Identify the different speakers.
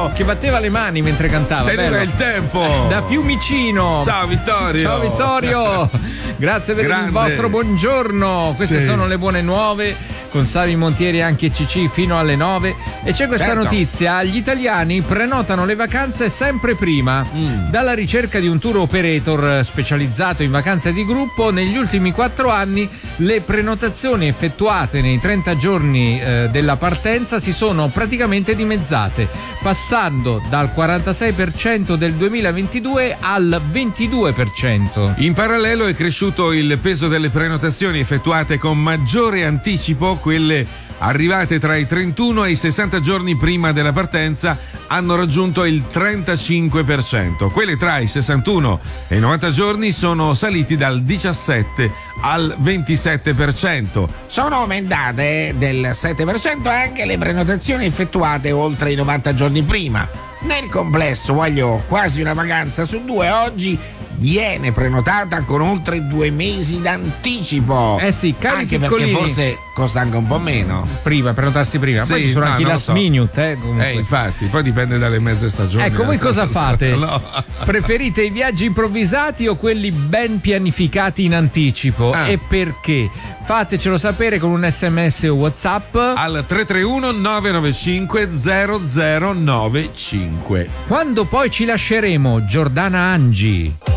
Speaker 1: Vittorio.
Speaker 2: Che batteva le mani mentre cantava.
Speaker 1: Teneva
Speaker 2: bello.
Speaker 1: il tempo.
Speaker 2: Da Fiumicino.
Speaker 1: Ciao Vittorio.
Speaker 2: Ciao Vittorio. Grazie per
Speaker 1: Grande.
Speaker 2: il vostro buongiorno. Queste
Speaker 1: Sì.
Speaker 2: sono le buone nuove. Con Savi Montieri e anche CC fino alle 9. E c'è questa
Speaker 1: Certo.
Speaker 2: notizia: gli italiani prenotano le vacanze sempre prima. Dalla ricerca di un tour operator specializzato in vacanze di gruppo, negli ultimi 4 anni le prenotazioni effettuate nei 30 giorni della partenza si sono praticamente dimezzate, passando dal 46% del 2022 al 22%.
Speaker 1: In parallelo è cresciuto il peso delle prenotazioni effettuate con maggiore anticipo. Quelle arrivate tra i 31 e i 60 giorni prima della partenza hanno raggiunto il 35%. Quelle tra i 61 e i 90 giorni sono saliti dal 17 al 27%.
Speaker 3: Sono aumentate del 7% anche le prenotazioni effettuate oltre i 90 giorni prima. Nel complesso, voglio quasi una vacanza su 2 oggi viene prenotata con oltre 2 mesi d'anticipo.
Speaker 2: Eh sì, cari
Speaker 3: anche
Speaker 2: piccolini.
Speaker 3: perché forse costa anche un po' meno.
Speaker 2: Prima, prenotarsi prima. Poi
Speaker 1: Sì,
Speaker 2: ci sono
Speaker 1: no,
Speaker 2: anche i
Speaker 1: non lo
Speaker 2: last
Speaker 1: so.
Speaker 2: minute, comunque.
Speaker 1: Infatti, poi dipende dalle mezze stagioni.
Speaker 2: Ecco, voi cosa fate?
Speaker 1: No.
Speaker 2: Preferite i viaggi improvvisati o quelli ben pianificati in anticipo? E perché? Fatecelo sapere con un SMS o WhatsApp
Speaker 1: Al 331 995 0095.
Speaker 2: Quando poi ci lasceremo, Giordana Angi.